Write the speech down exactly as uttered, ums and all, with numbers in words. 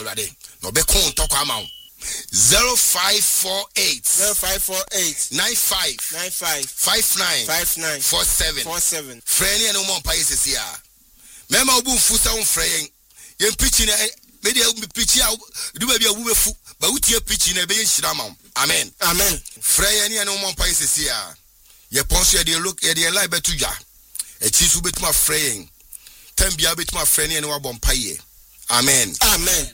Ready? No be kon talk amount. Zero five four eight zero five four eight nine five nine five five nine five nine four seven four seven. Friend and no more pieces here. Mema obu fusa un friend. Yen preaching media be preaching out do be a wube fu but utie preaching e be yin. Amen. Amen. Friend and no more pieces here. Ye ponso ye look ye dey life betuja. E chisu betuma friend. Tem bia betuma friend and no bompaye. Amen. Amen.